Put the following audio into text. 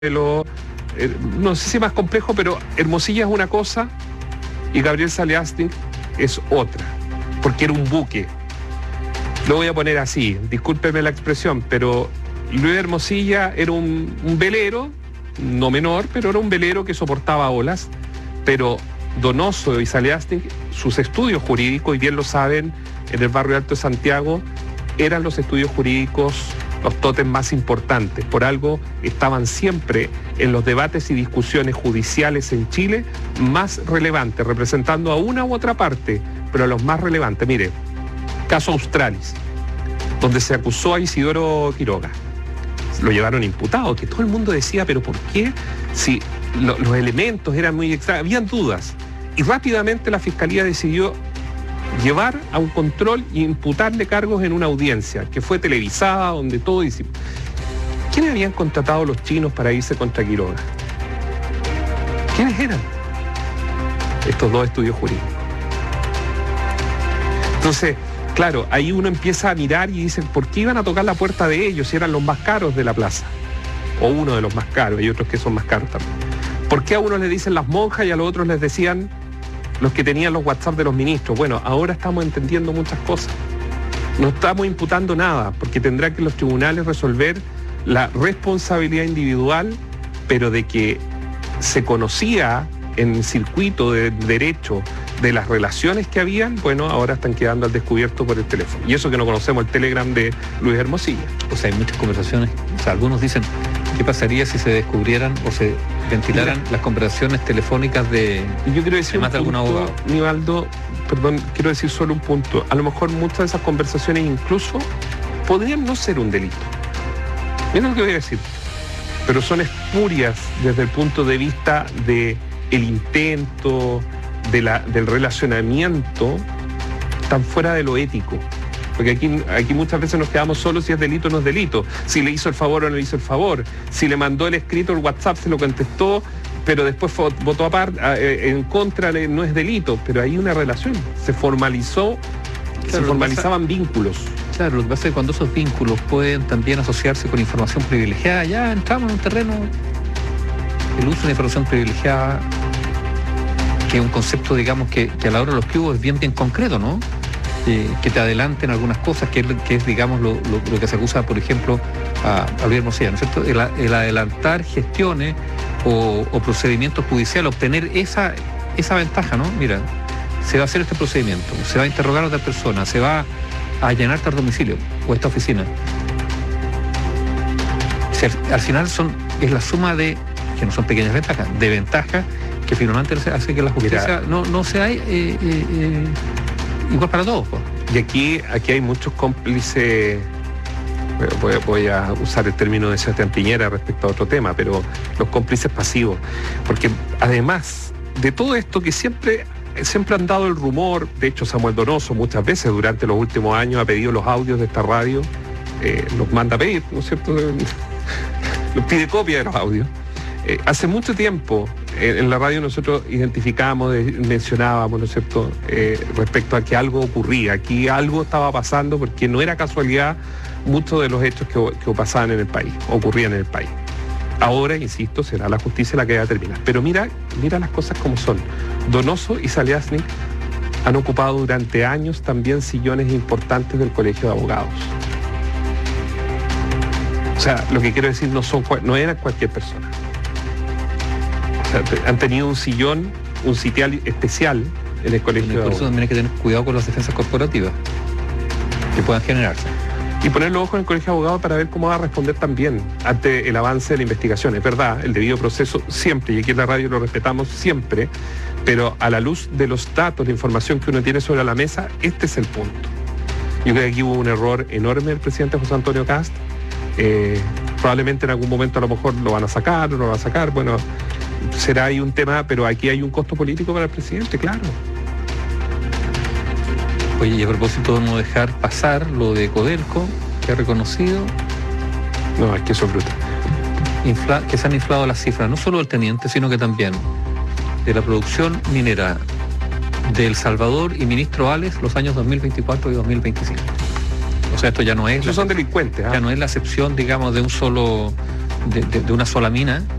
no sé si más complejo, pero Hermosilla es una cosa y Gabriel Saliasnik es otra, porque era un buque. Lo voy a poner así, discúlpeme la expresión, pero Luis Hermosilla era un velero, no menor, pero era un velero que soportaba olas, pero Donoso y Saliasnik, sus estudios jurídicos, y bien lo saben, en el barrio Alto de Santiago, eran los estudios jurídicos, los tótems más importantes. Por algo estaban siempre en los debates y discusiones judiciales en Chile más relevantes, representando a una u otra parte, pero a los más relevantes. Mire, caso Australis, donde se acusó a Isidoro Quiroga. Lo llevaron imputado, que todo el mundo decía, pero ¿por qué? Si los elementos eran muy extraños, habían dudas. Y rápidamente la Fiscalía decidió llevar a un control y imputarle cargos en una audiencia que fue televisada, donde todo dice. ¿Quiénes habían contratado los chinos para irse contra Quiroga? ¿Quiénes eran? Estos dos estudios jurídicos. Entonces, claro, ahí uno empieza a mirar y dice, ¿por qué iban a tocar la puerta de ellos si eran los más caros de la plaza? O uno de los más caros, hay otros que son más caros también. ¿Por qué a unos les dicen las monjas y a los otros les decían los que tenían los WhatsApp de los ministros? Bueno, ahora estamos entendiendo muchas cosas. No estamos imputando nada, porque tendrá que los tribunales resolver la responsabilidad individual, pero de que se conocía en el circuito de derecho de las relaciones que habían, bueno, ahora están quedando al descubierto por el teléfono. Y eso que no conocemos el Telegram de Luis Hermosilla. O sea, hay muchas conversaciones, o sea, algunos dicen, ¿qué pasaría si se descubrieran o se ventilaran las conversaciones telefónicas de, yo quiero decir más de algún abogado? Nivaldo, perdón, quiero decir solo un punto. A lo mejor muchas de esas conversaciones incluso podrían no ser un delito. Miren lo que voy a decir. Pero son espurias desde el punto de vista de el intento, del relacionamiento, tan fuera de lo ético. Porque aquí muchas veces nos quedamos solos si es delito o no es delito. Si le hizo el favor o no le hizo el favor. Si le mandó el escrito, el WhatsApp se lo contestó, pero después votó en contra, no es delito. Pero hay una relación. Se formalizó, claro, se formalizaban vínculos. Claro, lo que pasa es que cuando esos vínculos pueden también asociarse con información privilegiada, ya entramos en un terreno, el uso de información privilegiada, que es un concepto, digamos, que a la hora de los cubos es bien concreto, ¿no? Que te adelanten algunas cosas, que es digamos, lo que se acusa, por ejemplo, a Luis Hermosilla, ¿no es cierto? El adelantar gestiones o procedimientos judiciales, obtener esa ventaja, ¿no? Mira, se va a hacer este procedimiento, se va a interrogar a otra persona, se va a allanar tal domicilio o esta oficina. Al final es la suma de, que no son pequeñas ventajas, de ventajas que finalmente hace que la justicia no sea igual para todos. Pues. Y aquí hay muchos cómplices, voy a usar el término de Sebastián Piñera respecto a otro tema, pero los cómplices pasivos. Porque además de todo esto que siempre han dado el rumor, de hecho Samuel Donoso muchas veces durante los últimos años ha pedido los audios de esta radio, los manda a pedir, ¿no es cierto? Los pide copia de los audios. Hace mucho tiempo en la radio nosotros identificábamos, mencionábamos, ¿no es cierto?, respecto a que algo ocurría, aquí algo estaba pasando, porque no era casualidad muchos de los hechos que pasaban en el país, ocurrían en el país. Ahora, insisto, será la justicia la que va a determinar. Pero mira las cosas como son. Donoso y Saliasnik han ocupado durante años también sillones importantes del Colegio de Abogados. O sea, lo que quiero decir no eran cualquier persona. Han tenido un sillón, un sitial especial en el Colegio de Abogados. Por eso también hay que tener cuidado con las defensas corporativas que puedan generarse. Y poner los ojos en el Colegio de Abogados para ver cómo va a responder también ante el avance de la investigación. Es verdad, el debido proceso siempre, y aquí en la radio lo respetamos siempre, pero a la luz de los datos, la información que uno tiene sobre la mesa, este es el punto. Yo creo que aquí hubo un error enorme del presidente José Antonio Kast. Probablemente en algún momento a lo mejor lo van a sacar, no lo van a sacar, bueno, será ahí un tema, pero aquí hay un costo político para el presidente, claro. Oye, y a propósito de no dejar pasar lo de Codelco, que ha reconocido... No, es que eso es brutal. Que se han inflado las cifras, no solo del teniente, sino que también de la producción minera de El Salvador y ministro Ales los años 2024 y 2025. O sea, esto ya no es... Esos son delincuentes. Ya no es la excepción, digamos, de un solo de una sola mina,